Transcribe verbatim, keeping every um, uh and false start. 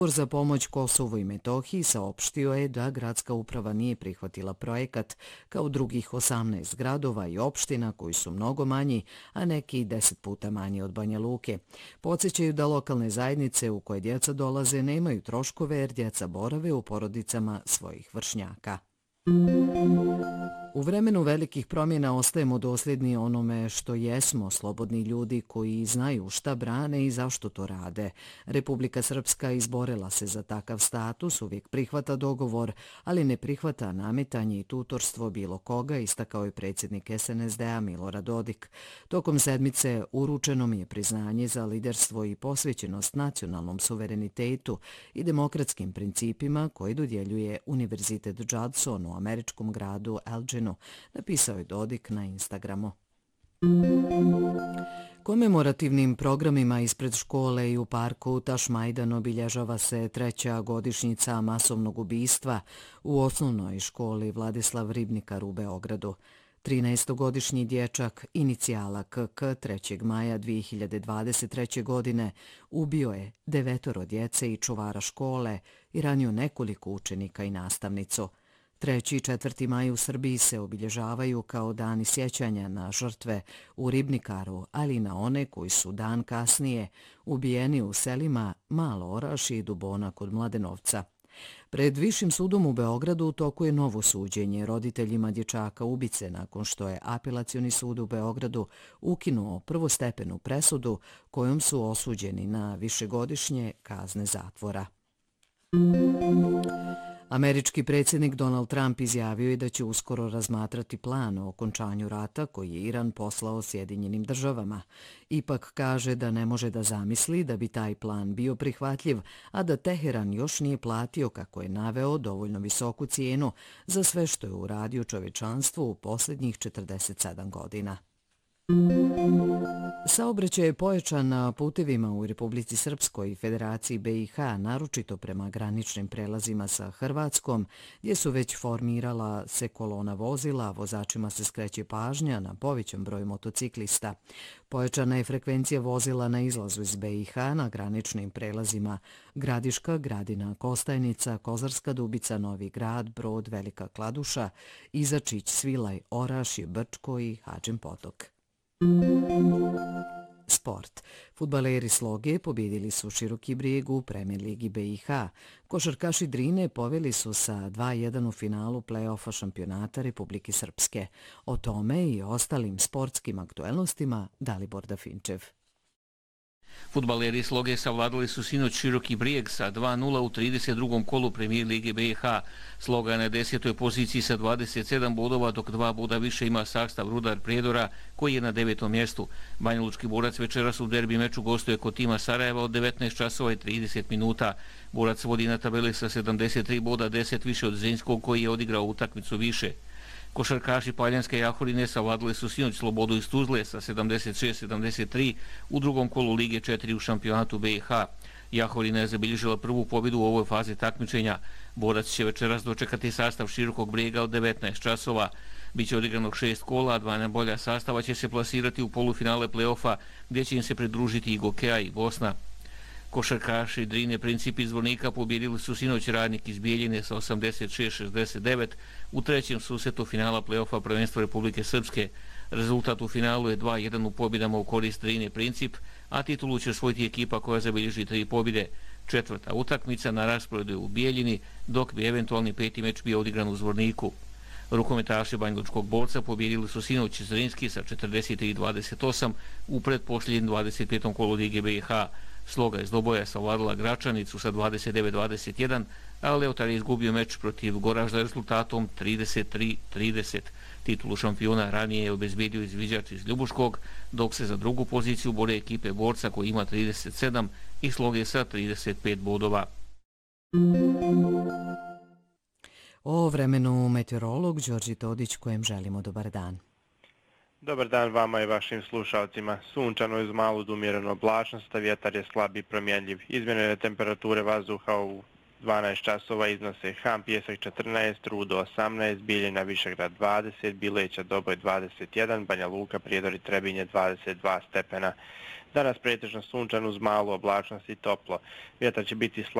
Odbor za pomoć Kosovu i Metohiji saopštio je da gradska uprava nije prihvatila projekat kao drugih osamnaest gradova i opština koji su mnogo manji, a neki deset puta manji od Banja Luke. Podsjećaju da lokalne zajednice u koje djeca dolaze nemaju troškove jer djeca borave u porodicama svojih vršnjaka. U vremenu velikih promjena ostajemo dosljedni onome što jesmo, slobodni ljudi koji znaju šta brane i zašto to rade. Republika Srpska izborila se za takav status, uvijek prihvata dogovor, ali ne prihvata nametanje i tutorstvo bilo koga, istakao je predsjednik S N S D-a Milorad Dodik. Tokom sedmice uručeno mi je priznanje za liderstvo i posvećenost nacionalnom suverenitetu i demokratskim principima koji dodjeljuje Univerzitet Judson u američkom gradu Elginu, napisao je Dodik na Instagramu. Komemorativnim programima ispred škole i u parku Tašmajdan obilježava se treća godišnjica masovnog ubistva u osnovnoj školi Vladislav Ribnikar u Beogradu. trinaestogodišnji dječak inicijala K K trećeg maja dvije hiljade dvadeset treće. godine ubio je devetoro djece i čuvara škole i ranio nekoliko učenika i nastavnicu. Treći i četvrti maj u Srbiji se obilježavaju kao dani sjećanja na žrtve u Ribnikaru, ali i na one koji su dan kasnije ubijeni u selima Malo Oraš i Dubona kod Mladenovca. Pred Višim sudom u Beogradu u toku je novo suđenje roditeljima dječaka ubice nakon što je Apelacioni sud u Beogradu ukinuo prvostepenu presudu kojom su osuđeni na višegodišnje kazne zatvora. Američki predsjednik Donald Trump izjavio je da će uskoro razmatrati plan o okončanju rata koji je Iran poslao Sjedinjenim državama. Ipak kaže da ne može da zamisli da bi taj plan bio prihvatljiv, a da Teheran još nije platio, kako je naveo, dovoljno visoku cijenu za sve što je uradio čovječanstvu u posljednjih četrdeset sedam godina. Saobraćaj je pojačan na putevima u Republici Srpskoj i Federaciji B i H, naročito prema graničnim prelazima sa Hrvatskom, gdje su već formirala se kolona vozila, vozačima se skreće pažnja na povećan broj motociklista. Pojačana je frekvencija vozila na izlazu iz B i H na graničnim prelazima Gradiška, Gradina, Kostajnica, Kozarska Dubica, Novi Grad, Brod, Velika Kladuša, Izačić, Svilaj, Orašje, Brčko i Hadžin Potok. Sport. Fudbaleri Sloge pobjedili su Široki Brijeg u Premier ligi B i H. Košarkaši Drine poveli su sa dva jedan u finalu play-offa šampionata Republike Srpske. O tome i ostalim sportskim aktuelnostima Dalibor Dafinčev. Fudbaleri Sloge savladali su sinoć Široki Brijeg sa dva nula u trideset drugom kolu Premier lige B i H. Sloga je na desetoj poziciji sa dvadeset sedam bodova, dok dva boda više ima sastav Rudar Prijedora koji je na devetom mjestu. Banjalučki Borac večeras u derbi meču gostuje kod tima Sarajeva od devetnaest časova i trideset minuta. Borac vodi na tabeli sa sedamdeset tri boda, deset više od Zrinjskog koji je odigrao utakmicu više. Košarkaši Paljanske Jahorine savladali su sinoć Slobodu iz Tuzle sa sedamdeset šest sedamdeset tri u drugom kolu Lige četiri u šampionatu B i H. Jahorina je zabilježila prvu pobjedu u ovoj fazi takmičenja. Borac će večeras dočekati sastav Širokog Brijega od devetnaest časova. Biće odigrano šest kola, a dva najbolja sastava će se plasirati u polufinale play-offa gdje će im se pridružiti i Gokeja i Bosna. Košarkaši Drine Principi iz Zvornika pobjedili su sinoć Radnik iz Bijeljine sa osamdeset šest šezdeset devet u trećem susretu finala play-offa prvenstva Republike Srpske. Rezultat u finalu je dva jedan u pobjedama u korist Drine Princip, a titulu će osvojiti ekipa koja zabilježi tri pobjede. Četvrta utakmica na rasporedu je u Bijeljini, dok bi eventualni peti meč bio odigran u Zvorniku. Rukometaši Banjalučkog Borca pobjedili su sinoć Zrinjski sa četrdeset tri dvadeset osam u pretposljednjem dvadeset petom kolu Lige B i H. Sloga iz Doboja savladala Gračanicu sa dvadeset devet dvadeset jedan, a Leotar je izgubio meč protiv Goražda rezultatom trideset tri trideset. Titulu šampiona ranije je obezbedio izviđač iz Ljubuškog, dok se za drugu poziciju bore ekipe Borca koji ima trideset sedam i Sloge sa trideset pet bodova. O vremenu meteorolog Đorđe Todić kojem želimo dobar dan. Dobar dan vama i vašim slušalcima. Sunčano je uz malu do umjerenu oblačnost, a vjetar je slab i promjenljiv. Izmjenjene temperature vazduha u dvanaest časova iznose Ham Pijesak četrnaest, Rudo osamnaest, Bijeljina Višegrad dvadeset, Bileća Doboj dvadeset jedan, Banja Luka, Prijedor i Trebinje dvadeset dva stepena. Danas pretežno sunčano uz malu oblačnost i toplo. Vjetar će biti slab